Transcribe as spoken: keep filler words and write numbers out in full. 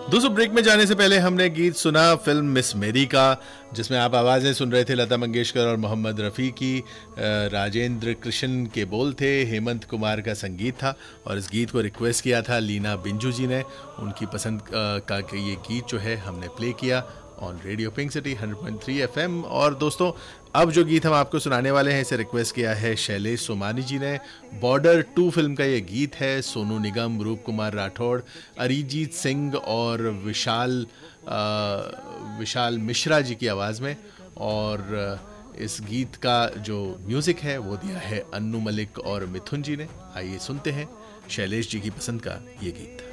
दोस्तों ब्रेक में जाने से पहले हमने गीत सुना फिल्म मिस मेरी का, जिसमें आप आवाज़ें सुन रहे थे लता मंगेशकर और मोहम्मद रफ़ी की। राजेंद्र कृष्ण के बोल थे, हेमंत कुमार का संगीत था और इस गीत को रिक्वेस्ट किया था लीना बिंजू जी ने। उनकी पसंद का ये गीत जो है हमने प्ले किया on radio pink city hundred point three F M. और दोस्तों अब जो गीत हम आपको सुनाने वाले हैं इसे रिक्वेस्ट किया है शैलेश सोमानी जी ने। बॉर्डर टू फिल्म का ये गीत है, सोनू निगम, रूप कुमार राठौड़, अरिजीत सिंह और विशाल आ, विशाल मिश्रा जी की आवाज़ में। और इस गीत का जो म्यूज़िक है वो दिया है अन्नू मलिक और मिथुन जी ने। आइए सुनते हैं शैलेश जी की पसंद का ये गीत।